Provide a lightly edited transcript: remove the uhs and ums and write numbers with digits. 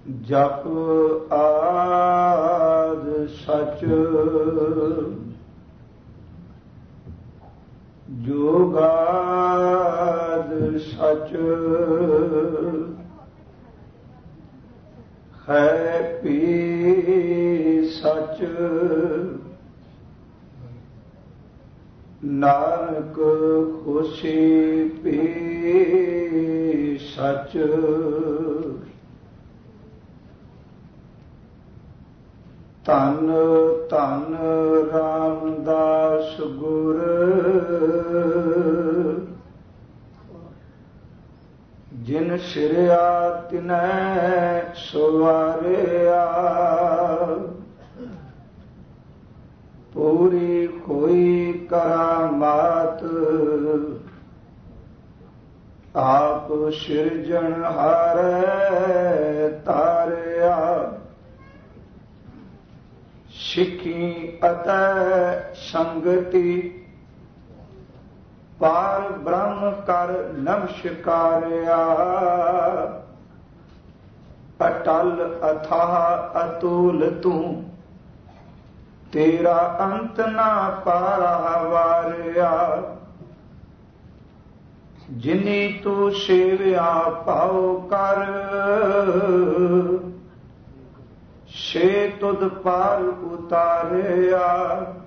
ਜਪ ਆਦ ਸਚ ਜੋਗਾਦ ਸਚ ਹੈ ਪੀ ਸਚ ਨਾਨਕ ਹੋਸੀ ਪੀ ਸਚ ਧੰਨ ਧੰਨ ਰਾਮਦਾਸ ਗੁਰ ਜਿਨ ਸਿਰਿਆ ਤਿਨੈ ਸਵਾਰਿਆ ਪੂਰੀ ਕੋਈ ਕਰਾਮਾਤ ਆਪ ਸਿਰਜਣਹਾਰ ਤਾਰਿਆ ਸਿੱਖੀ ਅਤੈ ਸੰਗਤੀ ਪਾਰ ਬ੍ਰਹਮ ਕਰ ਨਮਸਕਾਰਿਆ ਅਟਲ ਅਥਾਹ ਅਤੁਲ ਤੂੰ ਤੇਰਾ ਅੰਤ ਨਾ ਪਾਰਾ ਵਾਰਿਆ ਜਿਨੀ ਤੂੰ ਸੇਵਿਆ ਪਾਉ ਕਰ ਸੇ ਤੁਧ ਪਾਰ ਉਤਾਰਿਆ